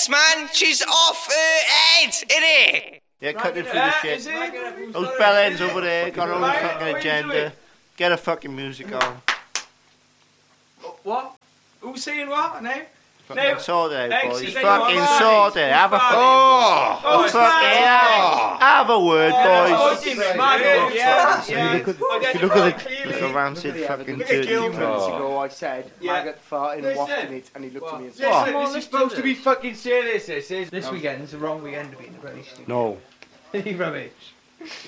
bollocks, man. She's off her head, innit? Yeah, cutting through the shit. Those bellends over there got all the fucking agenda. Get a fucking music on. What? Who's saying what? No? Fucking sort it out, boys. Exit. Fucking sort it. Have a fucking... Oh, fucking have a word, boys. If you look at the rancid fucking dirty minutes cunt. ago I said, maggot farting, wafting it, and he looked at me and said, This is supposed to be fucking serious, this is. This weekend's the wrong weekend to be in the British. No. Rubbish.